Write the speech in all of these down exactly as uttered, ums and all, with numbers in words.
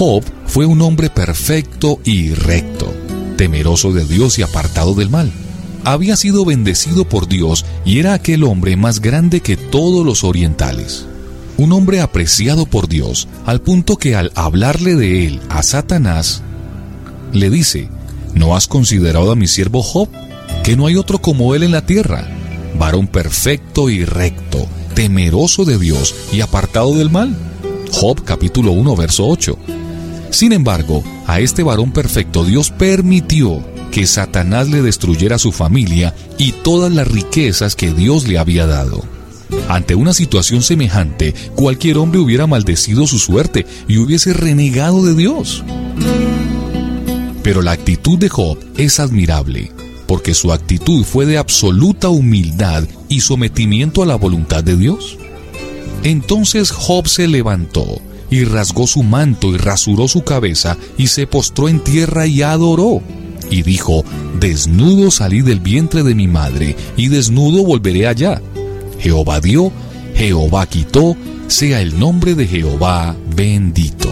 Job fue un hombre perfecto y recto, temeroso de Dios y apartado del mal. Había sido bendecido por Dios y era aquel hombre más grande que todos los orientales. Un hombre apreciado por Dios, al punto que al hablarle de él a Satanás, le dice: ¿no has considerado a mi siervo Job, que no hay otro como él en la tierra, varón perfecto y recto, temeroso de Dios y apartado del mal? Job capítulo uno, verso ocho. Sin embargo, a este varón perfecto Dios permitió que Satanás le destruyera su familia y todas las riquezas que Dios le había dado. Ante una situación semejante, cualquier hombre hubiera maldecido su suerte y hubiese renegado de Dios. Pero la actitud de Job es admirable, porque su actitud fue de absoluta humildad y sometimiento a la voluntad de Dios. Entonces Job se levantó y rasgó su manto y rasuró su cabeza y se postró en tierra y adoró. Y dijo: desnudo salí del vientre de mi madre, y desnudo volveré allá. Jehová dio, Jehová quitó, sea el nombre de Jehová bendito.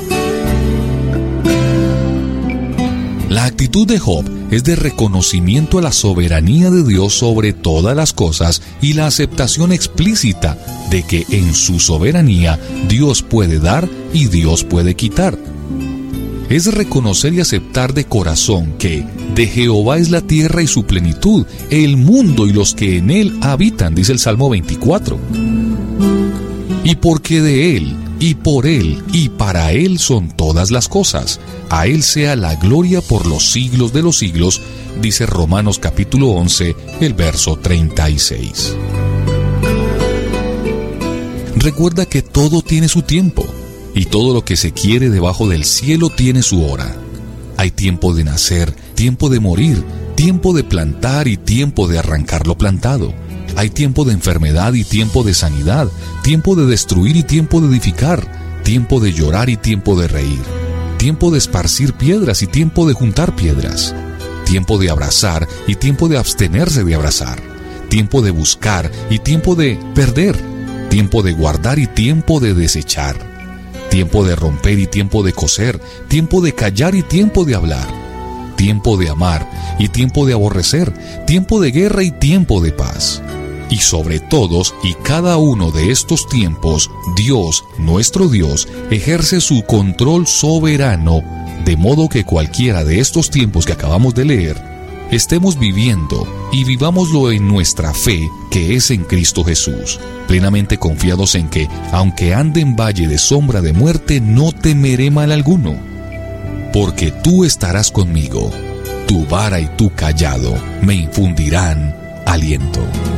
La actitud de Job es de reconocimiento a la soberanía de Dios sobre todas las cosas y la aceptación explícita de que en su soberanía Dios puede dar y Dios puede quitar. Es reconocer y aceptar de corazón que de Jehová es la tierra y su plenitud, el mundo y los que en él habitan, dice el Salmo veinticuatro. Y porque de él, y por él, y para él son todas las cosas, a él sea la gloria por los siglos de los siglos, dice Romanos capítulo once, el verso treinta y seis. Recuerda que todo tiene su tiempo, y todo lo que se quiere debajo del cielo tiene su hora. Hay tiempo de nacer, tiempo de morir, tiempo de plantar y tiempo de arrancar lo plantado. Hay tiempo de enfermedad y tiempo de sanidad, tiempo de destruir y tiempo de edificar, tiempo de llorar y tiempo de reír, tiempo de esparcir piedras y tiempo de juntar piedras, tiempo de abrazar y tiempo de abstenerse de abrazar, tiempo de buscar y tiempo de perder, tiempo de guardar y tiempo de desechar, tiempo de romper y tiempo de coser, tiempo de callar y tiempo de hablar, tiempo de amar y tiempo de aborrecer, tiempo de guerra y tiempo de paz. Y sobre todos y cada uno de estos tiempos, Dios, nuestro Dios, ejerce su control soberano, de modo que cualquiera de estos tiempos que acabamos de leer, estemos viviendo y vivámoslo en nuestra fe, que es en Cristo Jesús, plenamente confiados en que, aunque ande en valle de sombra de muerte, no temeré mal alguno, porque tú estarás conmigo, tu vara y tu cayado me infundirán aliento.